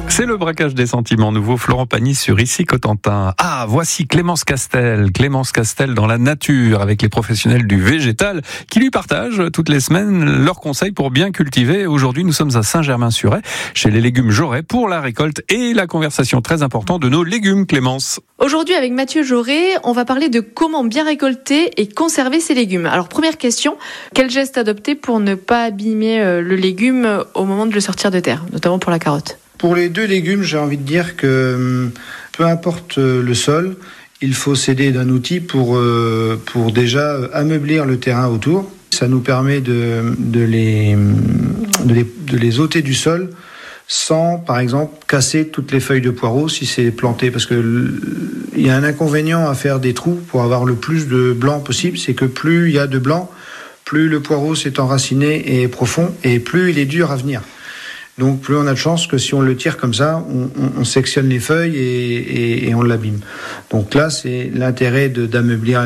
C'est le braquage des sentiments nouveau. Florent Pagny sur Ici Cotentin. Ah, voici Clémence Castel. Clémence Castel dans la nature avec les professionnels du végétal qui lui partagent toutes les semaines leurs conseils pour bien cultiver. Aujourd'hui, nous sommes à Saint-Germain-sur-Aie chez les légumes Joret pour la récolte et la conversation très importante de nos légumes, Clémence. Aujourd'hui, avec Mathieu Joret, on va parler de comment bien récolter et conserver ses légumes. Alors, première question, quel geste adopter pour ne pas abîmer le légume au moment de le sortir de terre, notamment pour la carotte ? Pour les deux légumes, j'ai envie de dire que peu importe le sol, il faut s'aider d'un outil pour déjà ameublir le terrain autour. Ça nous permet de les ôter du sol sans, par exemple, casser toutes les feuilles de poireaux si c'est planté. Parce que il y a un inconvénient à faire des trous pour avoir le plus de blanc possible, c'est que plus il y a de blanc, plus le poireau s'est enraciné et est profond, et plus il est dur à venir. Donc plus on a de chance que si on le tire comme ça, on sectionne les feuilles et on l'abîme. Donc là, c'est l'intérêt d'ameublir.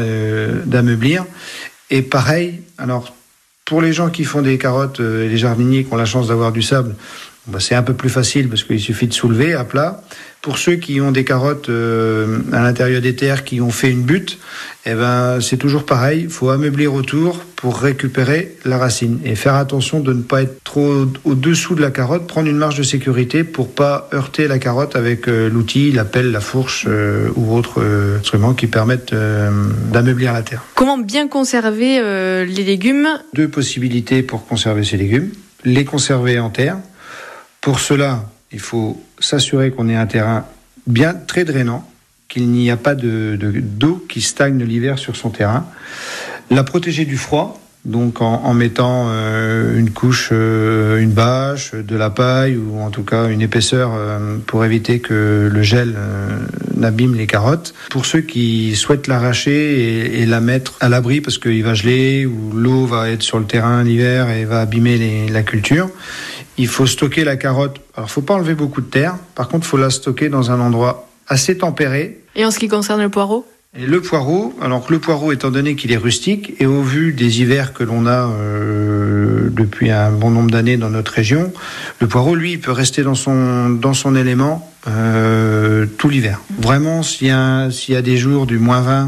Et pareil, alors pour les gens qui font des carottes et les jardiniers qui ont la chance d'avoir du sable, c'est un peu plus facile parce qu'il suffit de soulever à plat. Pour ceux qui ont des carottes à l'intérieur des terres qui ont fait une butte, c'est toujours pareil. Il faut ameublir autour pour récupérer la racine et faire attention de ne pas être trop au-dessous de la carotte, prendre une marge de sécurité pour pas heurter la carotte avec l'outil, la pelle, la fourche ou autres instruments qui permettent d'ameublir la terre. Comment bien conserver les légumes ? Deux possibilités pour conserver ces légumes. Les conserver en terre. Pour cela, il faut s'assurer qu'on ait un terrain bien très drainant, qu'il n'y a pas d'eau qui stagne l'hiver sur son terrain. La protéger du froid, donc en mettant une couche, une bâche, de la paille ou en tout cas une épaisseur pour éviter que le gel n'abîme les carottes. Pour ceux qui souhaitent l'arracher et la mettre à l'abri parce qu'il va geler ou l'eau va être sur le terrain l'hiver et va abîmer la culture, il faut stocker la carotte. Alors, il ne faut pas enlever beaucoup de terre. Par contre, il faut la stocker dans un endroit assez tempéré. Et en ce qui concerne le poireau ? Et le poireau, alors que le poireau, étant donné qu'il est rustique, et au vu des hivers que l'on a depuis un bon nombre d'années dans notre région, le poireau, lui, il peut rester dans son élément tout l'hiver. Vraiment, s'il y a des jours du moins 20,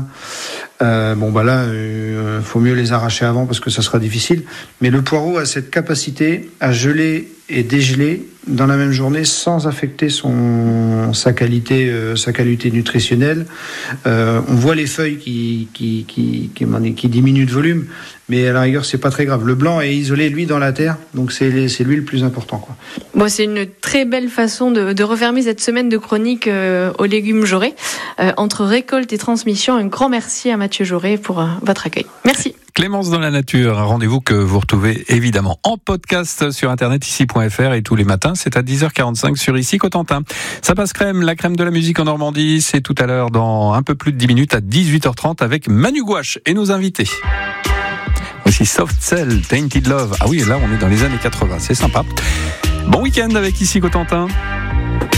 faut mieux les arracher avant parce que ça sera difficile. Mais le poireau a cette capacité à geler et dégeler dans la même journée sans affecter sa qualité nutritionnelle. On voit les feuilles qui diminuent de volume, mais à la rigueur c'est pas très grave. Le blanc est isolé lui dans la terre, donc c'est lui le plus important, quoi. Bon, c'est une très belle façon de refermer cette semaine de chronique aux légumes Joret. Entre récolte et transmission, un grand merci à Mathieu Joret pour votre accueil. Merci. Clémence dans la nature, un rendez-vous que vous retrouvez évidemment en podcast sur internet ici.fr et tous les matins, c'est à 10h45 sur Ici Cotentin. Ça passe crème, la crème de la musique en Normandie, c'est tout à l'heure dans un peu plus de 10 minutes à 18h30 avec Manu Gouache et nos invités. Voici Soft Cell, Tainted Love. Ah oui, là on est dans les années 80, c'est sympa. Bon week-end avec Ici Cotentin.